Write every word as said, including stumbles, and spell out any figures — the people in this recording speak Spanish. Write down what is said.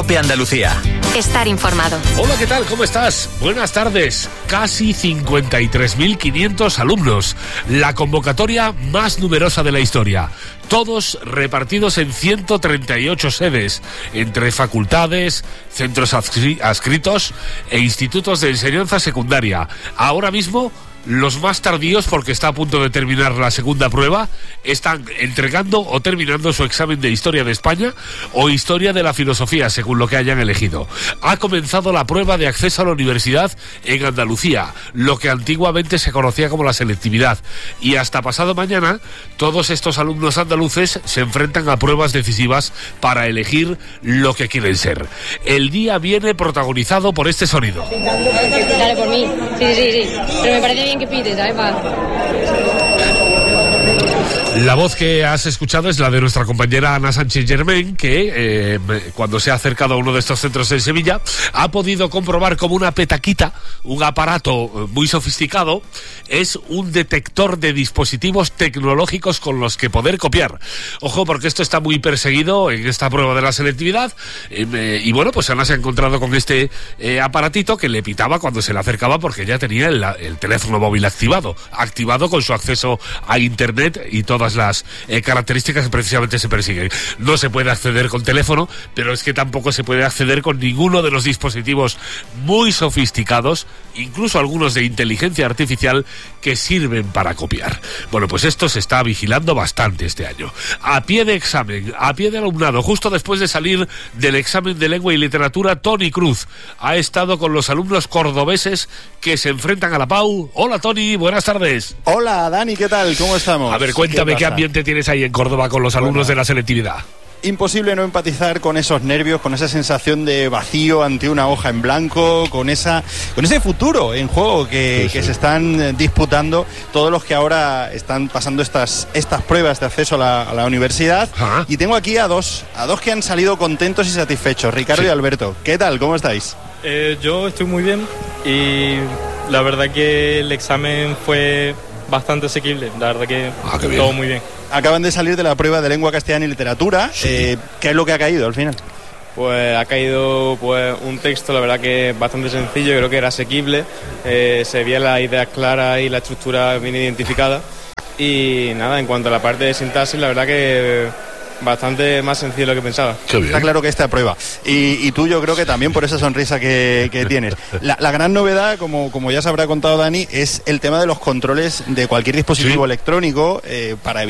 COPE Andalucía. Estar informado. Hola, ¿qué tal? ¿Cómo estás? Buenas tardes. Casi cincuenta y tres mil quinientos alumnos. La convocatoria más numerosa de la historia. Todos repartidos en ciento treinta y ocho sedes, entre facultades, centros adscritos e institutos de enseñanza secundaria. Ahora mismo, los más tardíos, porque está a punto de terminar la segunda prueba, están entregando o terminando su examen de Historia de España o Historia de la Filosofía, según lo que hayan elegido. Ha comenzado la prueba de acceso a la universidad en Andalucía, lo que antiguamente se conocía como la selectividad. Y hasta pasado mañana, todos estos alumnos andaluces se enfrentan a pruebas decisivas para elegir lo que quieren ser. El día viene protagonizado por este sonido. Dale por mí, sí, sí, sí, pero me parece bien que pides, ¿sabes? La voz que has escuchado es la de nuestra compañera Ana Sánchez Germain, que eh, cuando se ha acercado a uno de estos centros en Sevilla ha podido comprobar como una petaquita, un aparato muy sofisticado, es un detector de dispositivos tecnológicos con los que poder copiar. Ojo, porque esto está muy perseguido en esta prueba de la selectividad, eh, y bueno, pues Ana se ha encontrado con este eh, aparatito que le pitaba cuando se le acercaba, porque ya tenía el, el teléfono móvil activado, activado con su acceso a internet y todo las eh, características que precisamente se persiguen. No se puede acceder con teléfono, pero es que tampoco se puede acceder con ninguno de los dispositivos muy sofisticados, incluso algunos de inteligencia artificial, que sirven para copiar. Bueno, pues esto se está vigilando bastante este año. A pie de examen, a pie de alumnado, justo después de salir del examen de lengua y literatura, Toni Cruz ha estado con los alumnos cordobeses que se enfrentan a la PAU. Hola, Toni, buenas tardes. Hola, Dani, ¿qué tal? ¿Cómo estamos? A ver, cuéntame qué, qué ambiente tienes ahí en Córdoba con los alumnos bueno, de la selectividad. Imposible no empatizar con esos nervios, con esa sensación de vacío ante una hoja en blanco, con esa, con ese futuro en juego que, sí, sí. que se están disputando todos los que ahora están pasando estas, estas pruebas de acceso a la, a la universidad. Ajá. Y tengo aquí a dos, a dos que han salido contentos y satisfechos, Ricardo sí. y Alberto. ¿Qué tal? ¿Cómo estáis? Eh, yo estoy muy bien y la verdad que el examen fue bastante asequible, la verdad que ah, todo bien. muy bien. Acaban de salir de la prueba de lengua castellana y literatura. Sí. Eh, ¿Qué es lo que ha caído al final? Pues ha caído pues un texto, la verdad que bastante sencillo, creo que era asequible, eh, se veía las ideas claras y la estructura bien identificada. Y nada, en cuanto a la parte de sintaxis, la verdad que bastante más sencillo de lo que pensaba. Está claro que esta prueba. Y, y tú, yo creo que también por esa sonrisa que, que tienes. La, la gran novedad, como, como ya se habrá contado Dani, es el tema de los controles de cualquier dispositivo ¿Sí? electrónico eh, para evitar